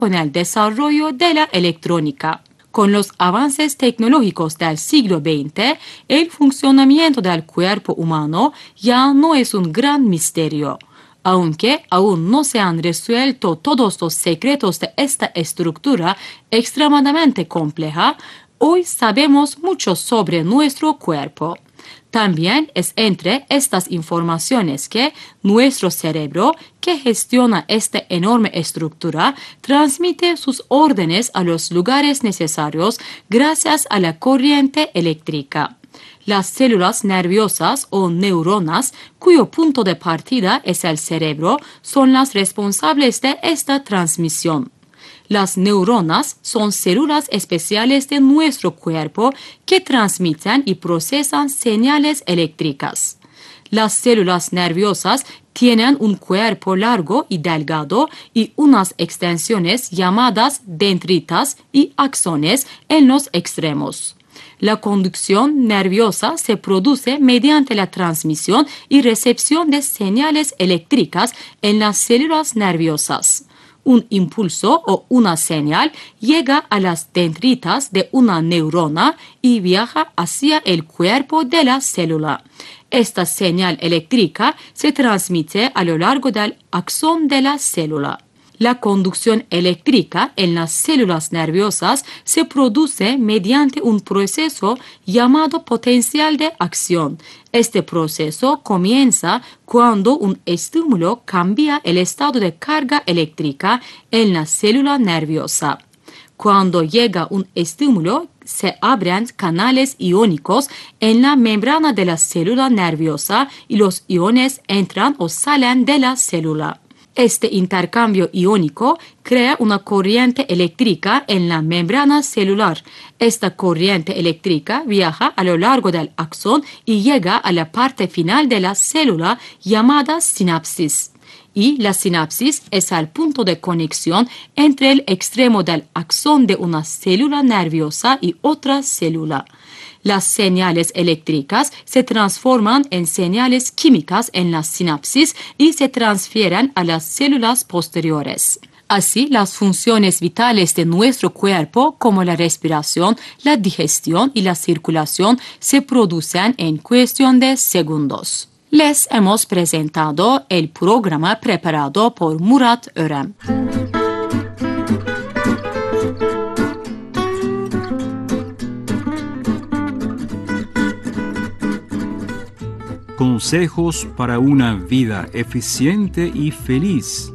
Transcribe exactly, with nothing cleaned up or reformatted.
con el desarrollo de la electrónica. Con los avances tecnológicos del siglo veinte, el funcionamiento del cuerpo humano ya no es un gran misterio. Aunque aún no se han resuelto todos los secretos de esta estructura extremadamente compleja, hoy sabemos mucho sobre nuestro cuerpo. También es entre estas informaciones que nuestro cerebro, que gestiona esta enorme estructura, transmite sus órdenes a los lugares necesarios gracias a la corriente eléctrica. Las células nerviosas o neuronas, cuyo punto de partida es el cerebro, son las responsables de esta transmisión. Las neuronas son células especiales de nuestro cuerpo que transmiten y procesan señales eléctricas. Las células nerviosas tienen un cuerpo largo y delgado y unas extensiones llamadas dendritas y axones en los extremos. La conducción nerviosa se produce mediante la transmisión y recepción de señales eléctricas en las células nerviosas. Un impulso o una señal llega a las dendritas de una neurona y viaja hacia el cuerpo de la célula. Esta señal eléctrica se transmite a lo largo del axón de la célula. La conducción eléctrica en las células nerviosas se produce mediante un proceso llamado potencial de acción. Este proceso comienza cuando un estímulo cambia el estado de carga eléctrica en la célula nerviosa. Cuando llega un estímulo, se abren canales iónicos en la membrana de la célula nerviosa y los iones entran o salen de la célula. Este intercambio iónico crea una corriente eléctrica en la membrana celular. Esta corriente eléctrica viaja a lo largo del axón y llega a la parte final de la célula llamada sinapsis. Y la sinapsis es el punto de conexión entre el extremo del axón de una célula nerviosa y otra célula. Las señales eléctricas se transforman en señales químicas en la sinapsis y se transfieren a las células posteriores. Así, las funciones vitales de nuestro cuerpo, como la respiración, la digestión y la circulación, se producen en cuestión de segundos. Les hemos presentado el programa preparado por Murat Örem. Consejos para una vida eficiente y feliz.